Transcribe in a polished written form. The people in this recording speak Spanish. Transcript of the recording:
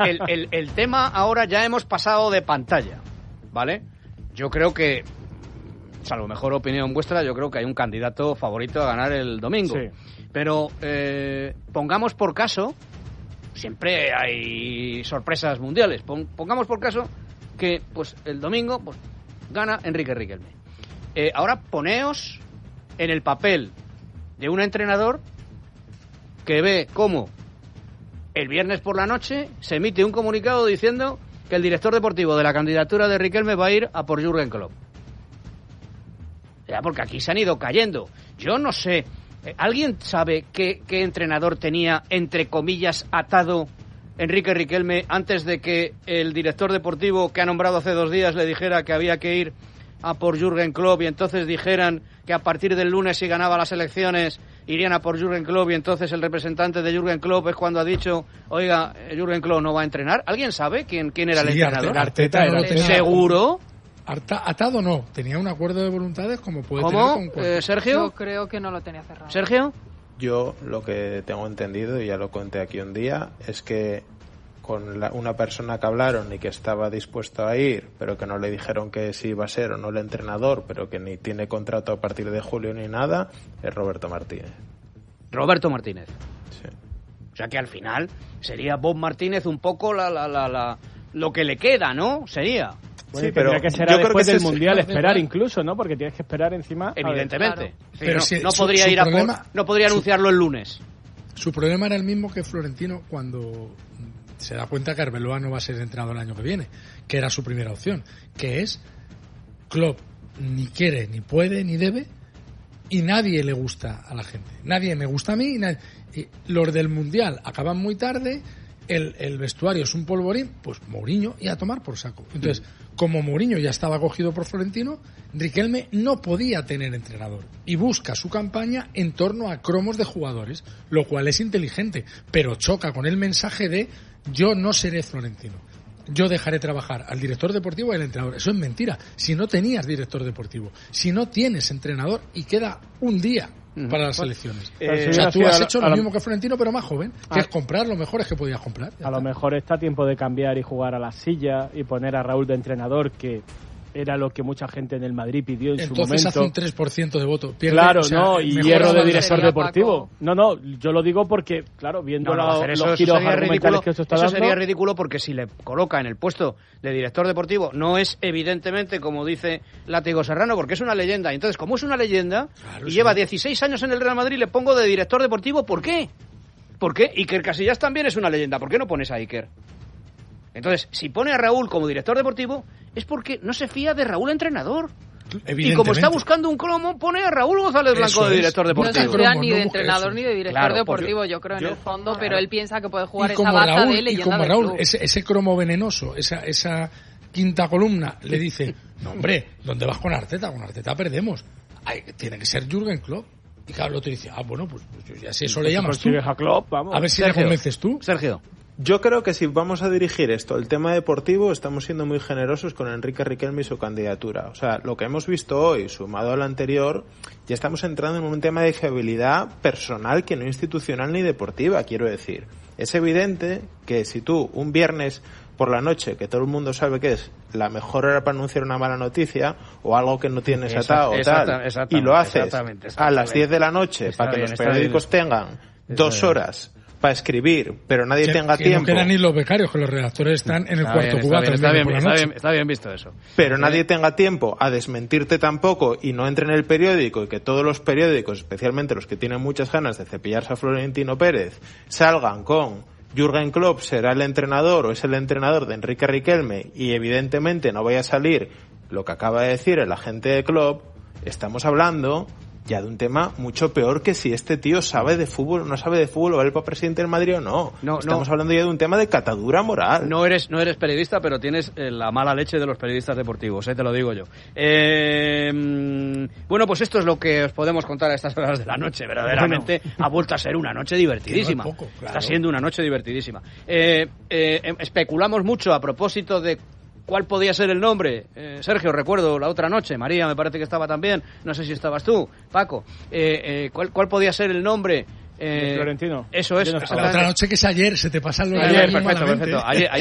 el tema ahora ya hemos pasado de pantalla, ¿vale? Yo creo que, salvo mejor opinión vuestra, yo creo que hay un candidato favorito a ganar el domingo. Sí. Pero pongamos por caso, siempre hay sorpresas mundiales, pongamos por caso que pues el domingo pues gana Enrique Riquelme. Ahora poneos en el papel de un entrenador que ve cómo el viernes por la noche se emite un comunicado diciendo que el director deportivo de la candidatura de Riquelme va a ir a por Jürgen Klopp. Ya, porque aquí se han ido cayendo. Yo no sé, ¿alguien sabe qué entrenador tenía, entre comillas, atado Enrique Riquelme antes de que el director deportivo que ha nombrado hace 2 días le dijera que había que ir a por Jürgen Klopp y entonces dijeran que a partir del lunes, si ganaba las elecciones, irían a por Jürgen Klopp y entonces el representante de Jürgen Klopp es cuando ha dicho, oiga, Jürgen Klopp no va a entrenar? ¿Alguien sabe quién era el entrenador? Arteta no lo tenía. ¿Seguro? Atado no, tenía un acuerdo de voluntades como puede ¿Cómo? tener con cualquier... ¿Sergio? Yo creo que no lo tenía cerrado. ¿Sergio? Yo lo que tengo entendido, y ya lo conté aquí un día, es que con una persona que hablaron y que estaba dispuesto a ir, pero que no le dijeron que si iba a ser o no el entrenador, pero que ni tiene contrato a partir de julio ni nada, es Roberto Martínez. Roberto Martínez. Sí. O sea que al final sería Bob Martínez un poco lo que le queda, ¿no? Sería. Bueno, sí, pero tendría que ser yo creo después que del ese Mundial, no, esperar igual. incluso, ¿no? Porque tienes que esperar encima. Evidentemente. Claro. Sí, Pero no, si no podría su ir problema, no podría anunciarlo el lunes. Su problema era el mismo que Florentino cuando se da cuenta que Arbeloa no va a ser entrenador el año que viene, que era su primera opción, que es Klopp ni quiere, ni puede, ni debe, y nadie le gusta a la gente. Nadie me gusta a mí. Y los del Mundial acaban muy tarde, el vestuario es un polvorín, pues Mourinho y a tomar por saco. Entonces, como Mourinho ya estaba cogido por Florentino, Riquelme no podía tener entrenador y busca su campaña en torno a cromos de jugadores, lo cual es inteligente, pero choca con el mensaje de yo no seré Florentino. Yo dejaré trabajar al director deportivo y al entrenador. Eso es mentira. Si no tenías director deportivo, si no tienes entrenador y queda un día para las elecciones. O sea, tú has hecho lo mismo que Florentino, pero más joven, que es comprar lo mejor que podías comprar. A lo mejor está tiempo de cambiar y jugar a la silla y poner a Raúl de entrenador, que era lo que mucha gente en el Madrid pidió en su momento. Entonces hace un 3% de voto. Pierde, Claro, o sea, no, y mejora hierro de la- director sería deportivo. Paco. No, yo lo digo porque, claro, viendo los Eso giros sería argumentales ridículo, que esto está eso dando... sería ridículo porque si le coloca en el puesto de director deportivo no es evidentemente como dice Látigo Serrano, porque es una leyenda. Entonces, como es una leyenda Claro, y sí. lleva 16 años en el Real Madrid, le pongo de director deportivo, ¿por qué? ¿Por qué? Iker Casillas también es una leyenda, ¿por qué no pones a Iker? Entonces, si pone a Raúl como director deportivo, es porque no se fía de Raúl entrenador. Y como está buscando un cromo, pone a Raúl González Blanco Eso de es. director No deportivo. se Cromo, fía ni no de busca entrenador eso. ni de director Claro, deportivo, yo creo, en el fondo, pero él piensa que puede jugar y esa como baza Raúl, de leyenda del Raúl, club. ese cromo venenoso, esa quinta columna, le dice, no hombre, ¿dónde vas con Arteta? Con Arteta perdemos. Ay, tiene que ser Jürgen Klopp. Y claro, el otro dice, bueno, pues yo ya si eso le llamas tú. consigues a Klopp, vamos. A ver si Sergio. le convences tú. Sergio. Yo creo que si vamos a dirigir esto, el tema deportivo, estamos siendo muy generosos con Enrique Riquelme y su candidatura. O sea, lo que hemos visto hoy, sumado a lo anterior, ya estamos entrando en un tema de fiabilidad personal que no institucional ni deportiva, quiero decir. Es evidente que si tú, un viernes por la noche, que todo el mundo sabe que es la mejor hora para anunciar una mala noticia o algo que no tienes atado o tal, y lo haces a las 10 de la noche Está para que bien, los está periódicos bien. tengan 2 horas para escribir, pero nadie tenga que tiempo. no quedan ni los becarios, que los redactores están en el cuarto cubata está bien, por la noche. está bien visto eso. Pero nadie tenga tiempo a desmentirte tampoco y no entre en el periódico y que todos los periódicos, especialmente los que tienen muchas ganas de cepillarse a Florentino Pérez, salgan con Jürgen Klopp será el entrenador o es el entrenador de Enrique Riquelme y evidentemente no vaya a salir lo que acaba de decir el agente de Klopp. Estamos hablando ya de un tema mucho peor que si este tío sabe de fútbol o no sabe de fútbol o vale para presidente del Madrid o no. Estamos hablando ya de un tema de catadura moral. No eres periodista, pero tienes la mala leche de los periodistas deportivos, te lo digo yo. Bueno, pues esto es lo que os podemos contar a estas horas de la noche. Verdaderamente ha vuelto a ser una noche divertidísima. Que no es poco, claro. Está siendo una noche divertidísima. Especulamos mucho a propósito de ¿cuál podía ser el nombre? Sergio, recuerdo la otra noche, María me parece que estaba también, no sé si estabas tú, Paco. ¿Cuál podía ser el nombre Florentino. Eso es. Yo no La otra noche que es ayer, se te pasa el horario. Perfecto.